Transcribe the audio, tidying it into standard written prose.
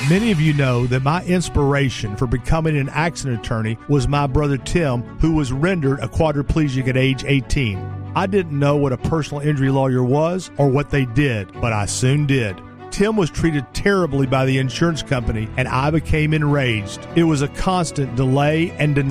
Many of you know that my inspiration for becoming an accident attorney was my brother Tim, who was rendered a quadriplegic at age 18. I didn't know what a personal injury lawyer was or what they did, but I soon did. Tim was treated terribly by the insurance company, and I became enraged. It was a constant delay and denial.